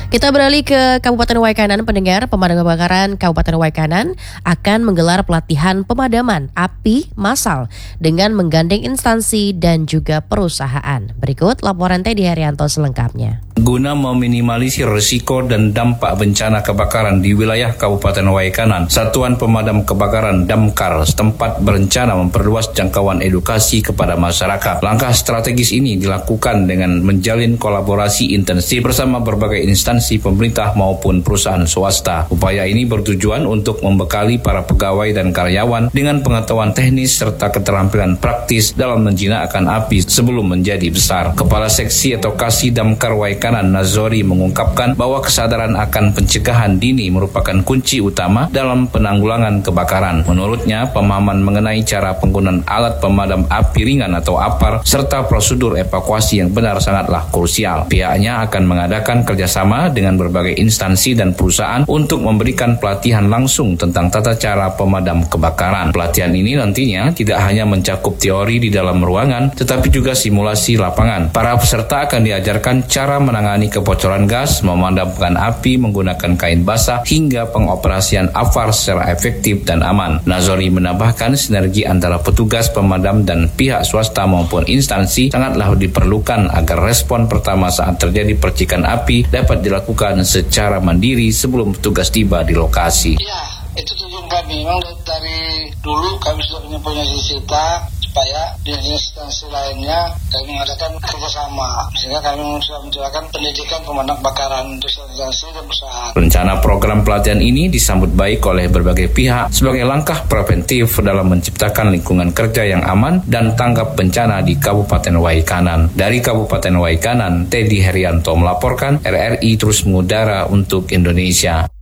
Kita beralih ke Kabupaten Waikanan, pendengar. Pemadam kebakaran Kabupaten Waikanan akan menggelar pelatihan pemadaman api massal dengan menggandeng instansi dan juga perusahaan. Berikut laporan Teddy Haryanto selengkapnya. Guna meminimalisir risiko dan dampak bencana kebakaran di wilayah Kabupaten Waikanan, Satuan Pemadam Kebakaran Damkar setempat berencana memperluas jangkauan edukasi kepada masyarakat. Langkah strategis ini dilakukan dengan menjalin kolaborasi intensif bersama berbagai instansi pemerintah maupun perusahaan swasta. Upaya ini bertujuan untuk membekali para pegawai dan karyawan dengan pengetahuan teknis serta keterampilan praktis dalam menjinakkan api sebelum menjadi besar. Kepala Seksi Edukasi Damkar Waikanan Nazori mengungkapkan bahwa kesadaran akan pencegahan dini merupakan kunci utama dalam penanggulangan kebakaran. Menurutnya, pemahaman mengenai cara penggunaan alat pemadam api ringan atau APAR serta prosedur evakuasi yang benar sangatlah krusial. Pihaknya akan mengadakan kerjasama dengan berbagai instansi dan perusahaan untuk memberikan pelatihan langsung tentang tata cara pemadam kebakaran. Pelatihan ini nantinya tidak hanya mencakup teori di dalam ruangan, tetapi juga simulasi lapangan. Para peserta akan diajarkan cara menangani kebocoran gas, memadamkan api menggunakan kain basah, hingga pengoperasian APAR secara efektif dan aman. Nazori menambahkan sinergi antara petugas pemadam dan pihak swasta maupun instansi sangatlah diperlukan agar respon pertama saat terjadi percikan api dapat dilakukan secara mandiri sebelum petugas tiba di lokasi. Ya, itu tujuan kami. Memang dari dulu kami sudah punya cita-cita supaya di instansi lainnya kami mengadakan kerjasama, sehingga kami sudah menciptakan pendidikan pemadam kebakaran untuk instansi dan perusahaan. Rencana program pelatihan ini disambut baik oleh berbagai pihak sebagai langkah preventif dalam menciptakan lingkungan kerja yang aman dan tanggap bencana di Kabupaten Waikanan. Dari Kabupaten Waikanan, Teddy Haryanto melaporkan. RRI terus mengudara untuk Indonesia.